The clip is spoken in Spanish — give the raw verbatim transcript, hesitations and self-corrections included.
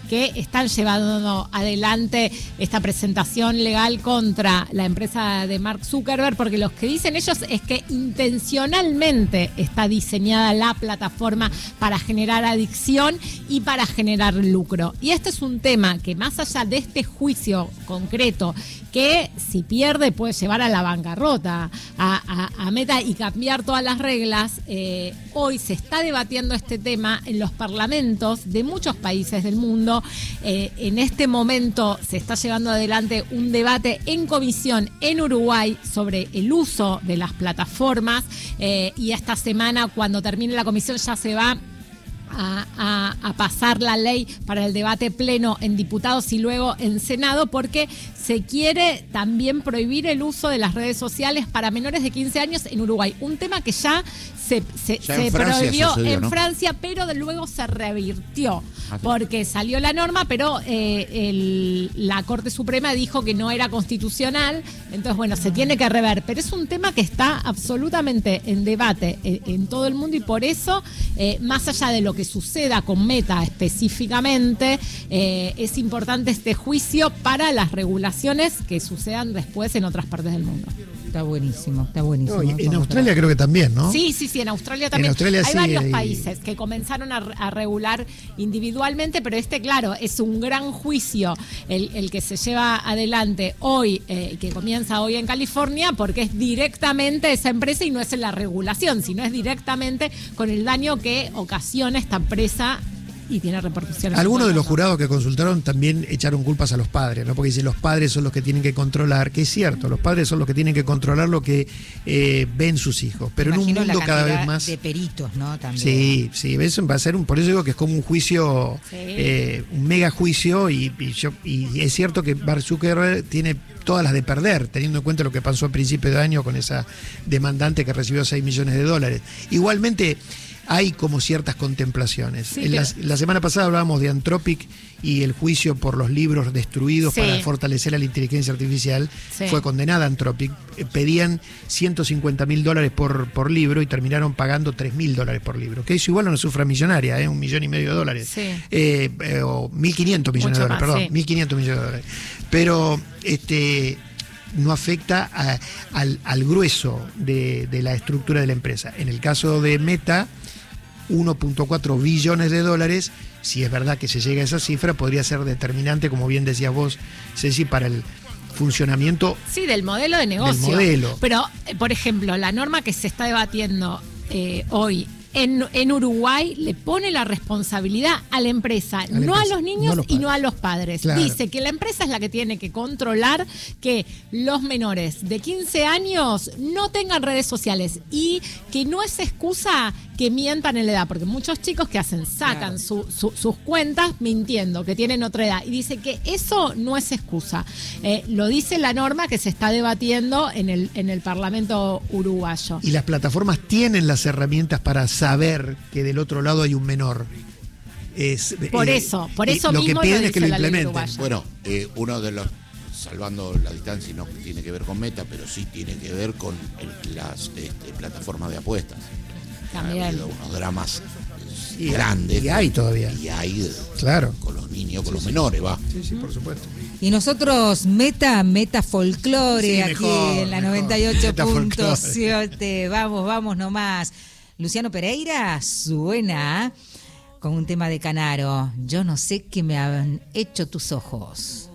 que están llevando adelante esta presentación legal contra la empresa de Mark Zuckerberg, porque lo que dicen ellos es que intencionalmente está diseñada la plataforma para generar adicción y para generar lucro. Y este es un tema que, más allá de este juicio concreto, que si pierde puede llevar a la bancarrota a, a, a Meta y cambiar todas las reglas, eh, hoy se está debatiendo este tema en los parlamentos de muchos países del mundo. Eh, en este momento se está llevando adelante un debate en comisión en Uruguay sobre el uso de las plataformas, eh, y esta semana, cuando termine la comisión, ya se va A, a, a pasar la ley para el debate pleno en diputados y luego en Senado, porque se quiere también prohibir el uso de las redes sociales para menores de quince años en Uruguay. Un tema que ya se, se, ya se en prohibió sucedió, en ¿no? Francia, pero de luego se revirtió, ¿Ah, sí? porque salió la norma, pero eh, el, la Corte Suprema dijo que no era constitucional. Entonces, bueno, se tiene que rever. Pero es un tema que está absolutamente en debate en, en todo el mundo, y por eso, eh, más allá de lo que suceda con Meta específicamente, eh, es importante este juicio para las regulaciones que sucedan después en otras partes del mundo. Está buenísimo, está buenísimo. No, en Australia creo que también, ¿no? Sí, sí, sí, en Australia también. En Australia hay sí, varios hay... países que comenzaron a, a regular individualmente, pero este, claro, es un gran juicio el, el que se lleva adelante hoy, eh, que comienza hoy en California, porque es directamente esa empresa y no es en la regulación, sino es directamente con el daño que ocasiona esta empresa y tiene repercusiones. Algunos de los jurados que consultaron también echaron culpas a los padres, ¿no? Porque dicen, los padres son los que tienen que controlar, que es cierto, los padres son los que tienen que controlar lo que eh, ven sus hijos, pero en un mundo cada vez más de peritos, ¿no? También. Sí, sí, eso va a ser un, por eso digo que es como un juicio, sí. eh, un mega juicio, y, y, yo, y es cierto que Mark Zuckerberg tiene todas las de perder, teniendo en cuenta lo que pasó a principio de año con esa demandante que recibió seis millones de dólares. Igualmente, hay como ciertas contemplaciones. Sí, en la, la semana pasada hablábamos de Anthropic y el juicio por los libros destruidos, sí, para fortalecer a la inteligencia artificial. Sí. Fue condenada Anthropic. Pedían ciento cincuenta mil dólares por, por libro y terminaron pagando tres mil dólares por libro. Que eso igual a una cifra millonaria, ¿eh? un millón y medio de dólares. Sí. Eh, eh, o mil quinientos millones Mucho de dólares, más, perdón, sí. mil quinientos millones de dólares. Pero este no afecta a, al, al grueso de, de la estructura de la empresa. En el caso de Meta, uno punto cuatro billones de dólares, si es verdad que se llega a esa cifra, podría ser determinante, como bien decías vos, Ceci, para el funcionamiento, sí, del modelo de negocio. Del modelo. Pero, por ejemplo, la norma que se está debatiendo eh, hoy en, en Uruguay le pone la responsabilidad a la empresa, a la no empresa, a los niños no a los y no a los padres. Claro. Dice que la empresa es la que tiene que controlar que los menores de quince años no tengan redes sociales, y que no es excusa que mientan en la edad, porque muchos chicos que hacen, sacan claro. su, su, sus cuentas mintiendo, que tienen otra edad, y dice que eso no es excusa. Eh, lo dice la norma que se está debatiendo en el, en el Parlamento uruguayo. Y las plataformas tienen las herramientas para saber que del otro lado hay un menor. Es, por eh, eso, por eso lo mismo que piden lo es que lo implementen. Bueno, eh, uno de los, salvando la distancia, y no tiene que ver con Meta, pero sí tiene que ver con el, las este, plataformas de apuestas. También. Ha habido unos dramas y, grandes. Y hay todavía. Y hay, claro, con los niños, con sí, los sí. menores, va. Sí, sí, por supuesto. Y nosotros, Meta, Meta Folclore, sí, aquí mejor, en la mejor. noventa y ocho punto siete. Vamos, vamos nomás. Luciano Pereira suena con un tema de Canaro. Yo no sé qué me han hecho tus ojos.